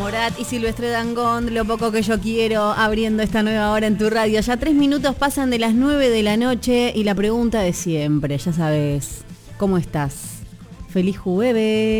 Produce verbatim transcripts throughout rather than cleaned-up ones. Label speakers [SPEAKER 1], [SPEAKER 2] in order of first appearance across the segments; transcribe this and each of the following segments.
[SPEAKER 1] Morat y Silvestre Dangond, Lo poco que yo quiero, abriendo esta nueva hora en tu radio. Ya tres minutos pasan de las nueve de la noche y la pregunta de siempre, ya sabes, ¿cómo estás? ¡Feliz jueves!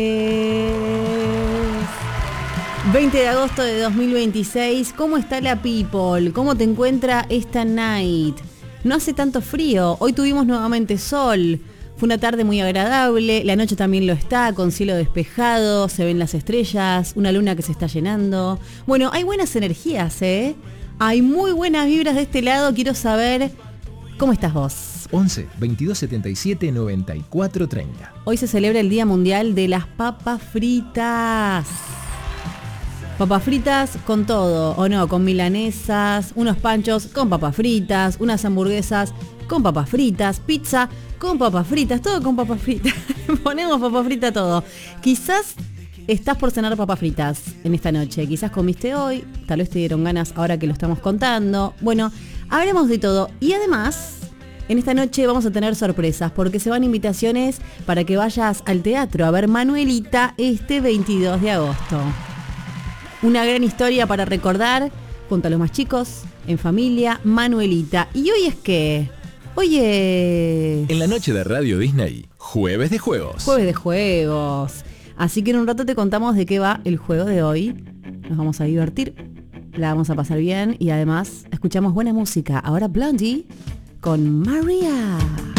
[SPEAKER 1] veinte de agosto de dos mil veintiséis, ¿cómo está la people? ¿Cómo te encuentra esta night? No hace tanto frío, hoy tuvimos nuevamente sol. Fue una tarde muy agradable, la noche también lo está, con cielo despejado, se ven las estrellas, una luna que se está llenando. Bueno, hay buenas energías, ¿eh? Hay muy buenas vibras de este lado, quiero saber, ¿cómo estás vos?
[SPEAKER 2] once, veintidós, setenta y siete, noventa y cuatro, treinta.
[SPEAKER 1] Hoy se celebra el Día Mundial de las Papas Fritas. Papas fritas con todo, ¿o no? Con milanesas, unos panchos con papas fritas, unas hamburguesas con papas fritas, pizza con papas fritas, todo con papas fritas. Ponemos papas fritas todo. Quizás estás por cenar papas fritas en esta noche. Quizás comiste hoy, tal vez te dieron ganas ahora que lo estamos contando. Bueno, hablemos de todo. Y además, en esta noche vamos a tener sorpresas porque se van invitaciones para que vayas al teatro a ver Manuelita este veintidós de agosto. Una gran historia para recordar junto a los más chicos, en familia, Manuelita. ¿Y hoy es qué? Hoy es...
[SPEAKER 2] En la noche de Radio Disney, Jueves de Juegos.
[SPEAKER 1] Jueves de Juegos. Así que en un rato te contamos de qué va el juego de hoy. Nos vamos a divertir, la vamos a pasar bien y además escuchamos buena música. Ahora Blondie con Maria.